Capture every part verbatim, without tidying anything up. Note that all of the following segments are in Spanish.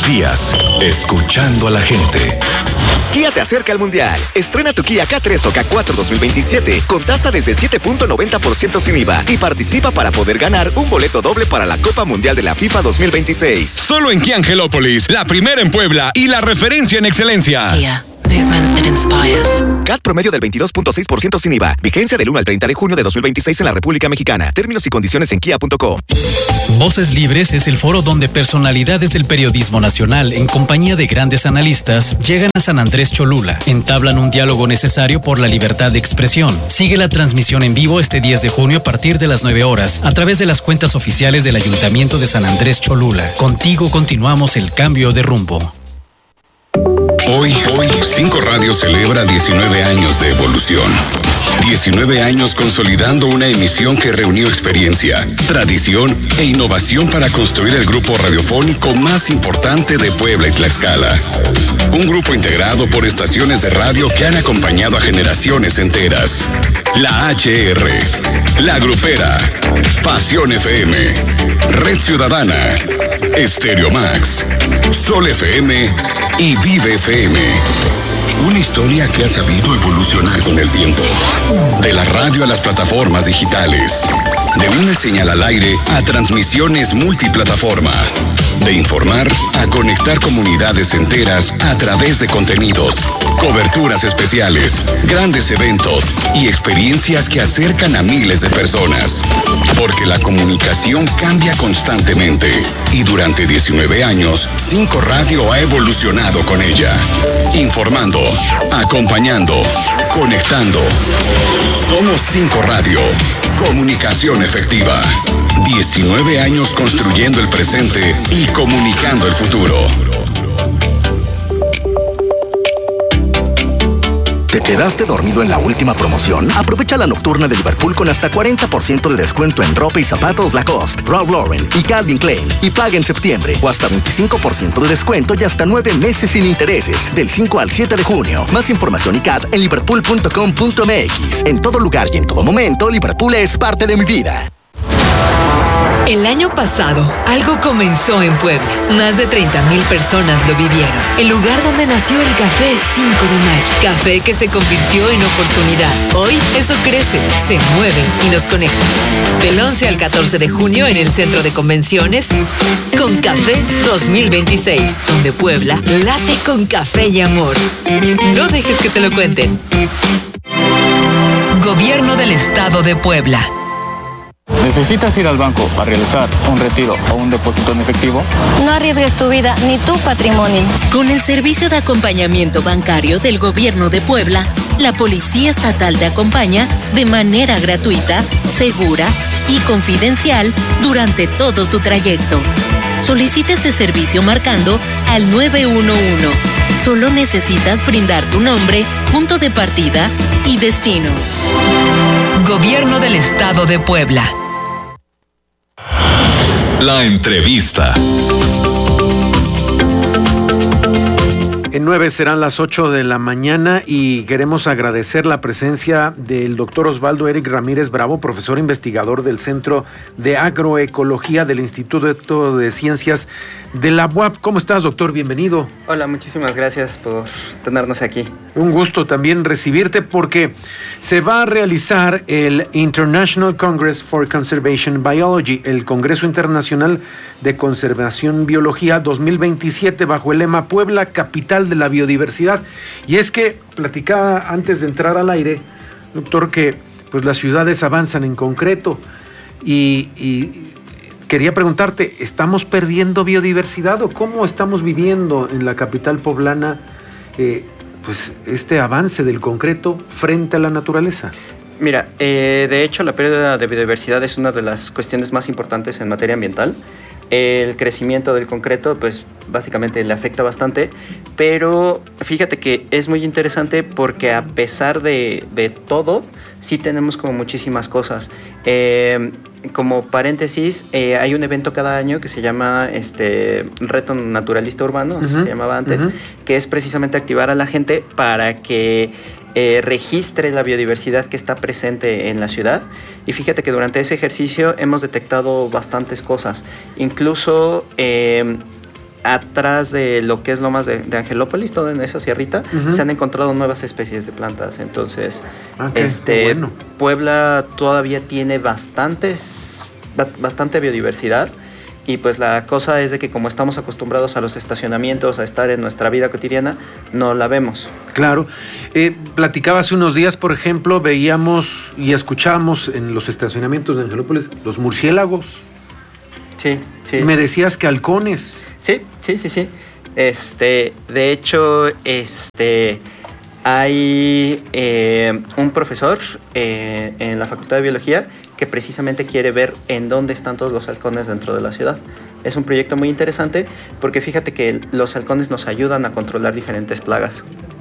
los días, escuchando a la gente. Kia te acerca al Mundial. Estrena tu Kia K tres o K cuatro dos mil veintisiete con tasa desde siete punto noventa por ciento sin I V A y participa para poder ganar un boleto doble para la Copa Mundial de la FIFA dos mil veintiséis. Solo en Kia Angelópolis, la primera en Puebla y la referencia en excelencia. Kia. Movement that inspires. C A T promedio del veintidós punto seis por ciento sin I V A. Vigencia del uno al treinta de junio de dos mil veintiséis en la República Mexicana. Términos y condiciones en kia punto com. Voces Libres es el foro donde personalidades del periodismo nacional, en compañía de grandes analistas, llegan a San Andrés Cholula. Entablan un diálogo necesario por la libertad de expresión. Sigue la transmisión en vivo este diez de junio a partir de las nueve horas, a través de las cuentas oficiales del Ayuntamiento de San Andrés Cholula. Contigo continuamos el cambio de rumbo. Hoy, hoy, Cinco Radio celebra diecinueve años de evolución. diecinueve años consolidando una emisión que reunió experiencia, tradición e innovación para construir el grupo radiofónico más importante de Puebla y Tlaxcala. Un grupo integrado por estaciones de radio que han acompañado a generaciones enteras. La H R, La Grupera, Pasión F M, Red Ciudadana, Estéreo Max, Sol F M y Vive F M. Una historia que ha sabido evolucionar con el tiempo. De la radio a las plataformas digitales. De una señal al aire a transmisiones multiplataforma. De informar a conectar comunidades enteras a través de contenidos, coberturas especiales, grandes eventos y experiencias que acercan a miles de personas. Porque la comunicación cambia constantemente y durante diecinueve años, Cinco Radio ha evolucionado con ella. Informando, acompañando, conectando. Somos Cinco Radio. Comunicación efectiva. diecinueve años construyendo el presente y comunicando el futuro. ¿Te quedaste dormido en la última promoción? Aprovecha la nocturna de Liverpool con hasta cuarenta por ciento de descuento en ropa y zapatos Lacoste, Ralph Lauren y Calvin Klein. Y paga en septiembre. O hasta veinticinco por ciento de descuento y hasta nueve meses sin intereses. Del cinco al siete de junio. Más información y C A T en liverpool punto com punto m x. En todo lugar y en todo momento, Liverpool es parte de mi vida. El año pasado, algo comenzó en Puebla. Más de treinta mil personas lo vivieron. El lugar donde nació el Café cinco de mayo. Café que se convirtió en oportunidad. Hoy, eso crece, se mueve y nos conecta. Del once al catorce de junio en el Centro de Convenciones, Con Café dos mil veintiséis, donde Puebla late con café y amor. No dejes que te lo cuenten. Gobierno del Estado de Puebla. ¿Necesitas ir al banco a realizar un retiro o un depósito en efectivo? No arriesgues tu vida ni tu patrimonio. Con el servicio de acompañamiento bancario del Gobierno de Puebla, la Policía Estatal te acompaña de manera gratuita, segura y confidencial durante todo tu trayecto. Solicita este servicio marcando al nueve uno uno. Solo necesitas brindar tu nombre, punto de partida y destino. Gobierno del Estado de Puebla. La entrevista. En nueve serán las ocho de la mañana y queremos agradecer la presencia del doctor Osvaldo Eric Ramírez Bravo, profesor investigador del Centro de Agroecología del Instituto de Ciencias de la U A P. ¿Cómo estás, doctor? Bienvenido. Hola, muchísimas gracias por tenernos aquí. Un gusto también recibirte porque se va a realizar el International Congress for Conservation Biology, el Congreso Internacional de Conservación Biología dos mil veintisiete, bajo el lema Puebla, capital de la biodiversidad. Y es que platicaba antes de entrar al aire, doctor, que pues las ciudades avanzan en concreto y, y quería preguntarte, ¿estamos perdiendo biodiversidad o cómo estamos viviendo en la capital poblana eh, pues este avance del concreto frente a la naturaleza? Mira, eh, de hecho la pérdida de biodiversidad es una de las cuestiones más importantes en materia ambiental. El crecimiento del concreto, pues básicamente le afecta bastante, pero fíjate que es muy interesante porque a pesar de, de todo, sí tenemos como muchísimas cosas. Eh, como paréntesis, eh, hay un evento cada año que se llama este Reto Naturalista Urbano, así uh-huh. se llamaba antes, uh-huh. que es precisamente activar a la gente para que Eh, registre la biodiversidad que está presente en la ciudad. Y fíjate que durante ese ejercicio hemos detectado bastantes cosas. Incluso eh, atrás de lo que es Lomas de, de Angelópolis, toda en esa sierrita, uh-huh. se han encontrado nuevas especies de plantas. Entonces, okay, este, bueno. Puebla todavía tiene bastantes, bastante biodiversidad. Y pues la cosa es de que como estamos acostumbrados a los estacionamientos, a estar en nuestra vida cotidiana, no la vemos. Claro. Eh, platicaba hace unos días, por ejemplo, veíamos y escuchábamos en los estacionamientos de Angelópolis los murciélagos. Sí, sí. Me decías que halcones. Sí, sí, sí, sí. Este, de hecho, este, hay eh, un profesor eh, en la Facultad de Biología que precisamente quiere ver en dónde están todos los halcones dentro de la ciudad. Es un proyecto muy interesante porque fíjate que los halcones nos ayudan a controlar diferentes plagas.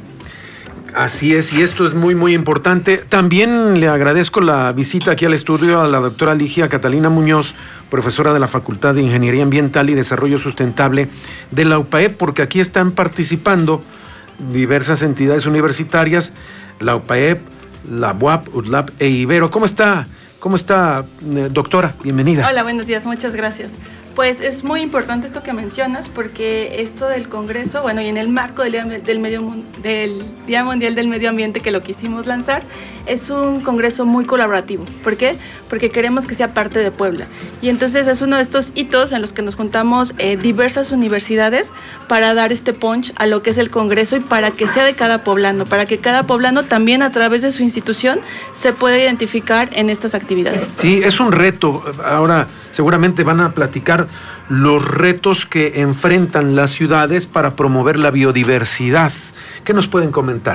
Así es, y esto es muy, muy importante. También le agradezco la visita aquí al estudio a la doctora Ligia Catalina Muñoz, profesora de la Facultad de Ingeniería Ambiental y Desarrollo Sustentable de la U P A E P, porque aquí están participando diversas entidades universitarias, la U P A E P, la U A P, U T L A P e Ibero. ¿Cómo está? ¿Cómo está, doctora? Bienvenida. Hola, buenos días, muchas gracias. Pues es muy importante esto que mencionas porque esto del Congreso, bueno, y en el marco del Día, del medio, del Día Mundial del Medio Ambiente que lo quisimos lanzar, es un congreso muy colaborativo. ¿Por qué? Porque queremos que sea parte de Puebla. Y entonces es uno de estos hitos en los que nos juntamos eh, diversas universidades para dar este punch a lo que es el Congreso y para que sea de cada poblano, para que cada poblano también a través de su institución se pueda identificar en estas actividades. Sí, es un reto. Ahora seguramente van a platicar los retos que enfrentan las ciudades para promover la biodiversidad. ¿Qué nos pueden comentar?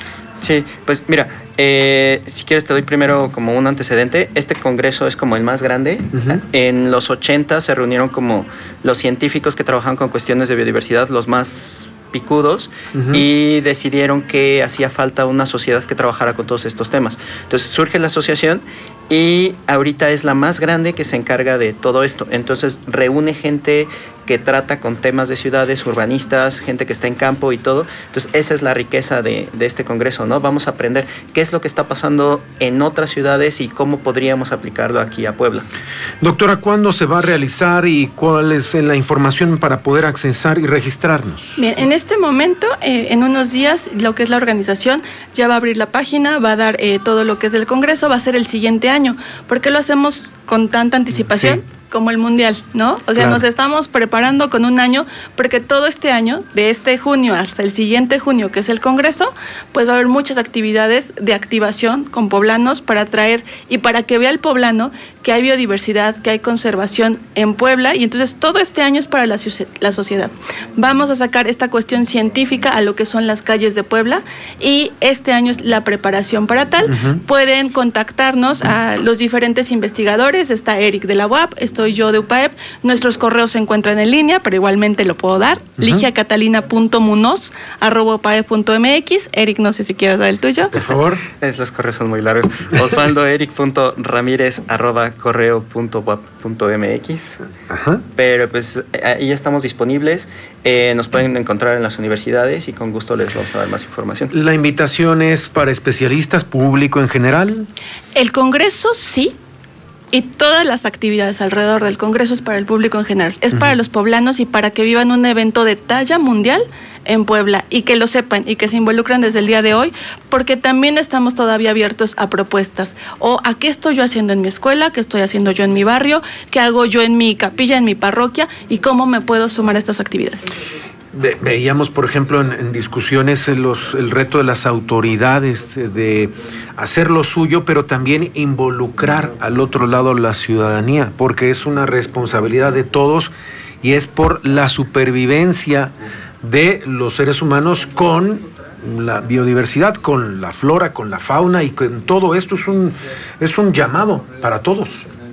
Sí, pues mira, eh, si quieres te doy primero como un antecedente. Este congreso es como el más grande. Uh-huh. En los ochenta se reunieron como los científicos que trabajan con cuestiones de biodiversidad, los más picudos, uh-huh. y decidieron que hacía falta una sociedad que trabajara con todos estos temas. Entonces surge la asociación y ahorita es la más grande que se encarga de todo esto. Entonces reúne gente que trata con temas de ciudades, urbanistas, gente que está en campo y todo. Entonces esa es la riqueza de, de este congreso, ¿no? Vamos a aprender qué es lo que está pasando en otras ciudades y cómo podríamos aplicarlo aquí a Puebla. Doctora, ¿cuándo se va a realizar y cuál es la información para poder accesar y registrarnos? Bien, en este momento, eh, en unos días, lo que es la organización ya va a abrir la página, va a dar eh, todo lo que es del congreso, va a ser el siguiente año. ¿Por qué lo hacemos con tanta anticipación? Sí. Como el mundial, ¿no? O sea, claro, nos estamos preparando con un año, porque todo este año, de este junio hasta el siguiente junio, que es el Congreso, pues va a haber muchas actividades de activación con poblanos para traer y para que vea el poblano que hay biodiversidad, que hay conservación en Puebla, y entonces todo este año es para la, la sociedad. Vamos a sacar esta cuestión científica a lo que son las calles de Puebla, y este año es la preparación para tal. Uh-huh. Pueden contactarnos a los diferentes investigadores, está Eric de la U A P, soy yo de U P A E P, nuestros correos se encuentran en línea, pero igualmente lo puedo dar, uh-huh. ligia catalina punto munoz arroba upaep punto mx. Eric, no sé si quieres dar el tuyo. Por favor. Es, los correos son muy largos. Osvaldo eric punto ramírez arroba correo punto uap punto mx. Ajá. Pero pues ahí estamos disponibles, eh, nos pueden encontrar en las universidades y con gusto les vamos a dar más información. ¿La invitación es para especialistas, público en general? El Congreso sí, y todas las actividades alrededor del Congreso es para el público en general. Es uh-huh. para los poblanos y para que vivan un evento de talla mundial en Puebla, y que lo sepan y que se involucren desde el día de hoy, porque también estamos todavía abiertos a propuestas, o a qué estoy yo haciendo en mi escuela, qué estoy haciendo yo en mi barrio, qué hago yo en mi capilla, en mi parroquia, y cómo me puedo sumar a estas actividades. Ve, veíamos, por ejemplo, en, en discusiones los, el reto de las autoridades de hacer lo suyo, pero también involucrar al otro lado la ciudadanía, porque es una responsabilidad de todos y es por la supervivencia de los seres humanos con la biodiversidad, con la flora, con la fauna, y con todo esto es un, es un llamado para todos.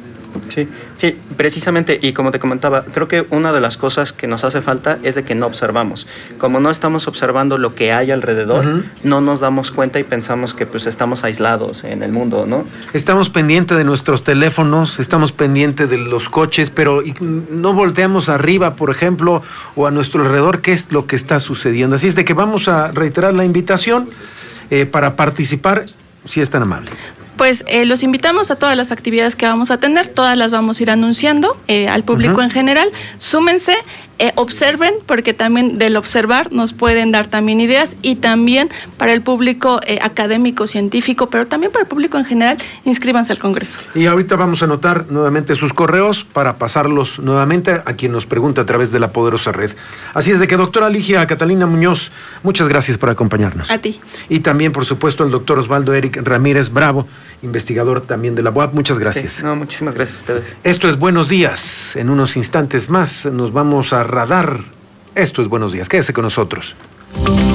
Sí, sí, precisamente, y como te comentaba, creo que una de las cosas que nos hace falta es de que no observamos. Como no estamos observando lo que hay alrededor, uh-huh. no nos damos cuenta y pensamos que pues estamos aislados en el mundo, ¿no? Estamos pendientes de nuestros teléfonos, estamos pendientes de los coches, pero no volteamos arriba, por ejemplo, o a nuestro alrededor, qué es lo que está sucediendo. Así es de que vamos a reiterar la invitación eh, para participar, si es tan amable. Pues eh, los invitamos a todas las actividades que vamos a tener, todas las vamos a ir anunciando eh, al público uh-huh. en general. Súmense, eh, observen, porque también del observar nos pueden dar también ideas, y también para el público eh, académico, científico, pero también para el público en general, inscríbanse al Congreso. Y ahorita vamos a anotar nuevamente sus correos para pasarlos nuevamente a quien nos pregunta a través de la poderosa red. Así es de que, doctora Ligia Catalina Muñoz, muchas gracias por acompañarnos. A ti. Y también, por supuesto, el doctor Osvaldo Eric Ramírez Bravo, investigador también de la U A P. Muchas gracias. Sí, no, muchísimas gracias a ustedes. Esto es Buenos Días. En unos instantes más nos vamos a Radar. Esto es Buenos Días. Quédese con nosotros.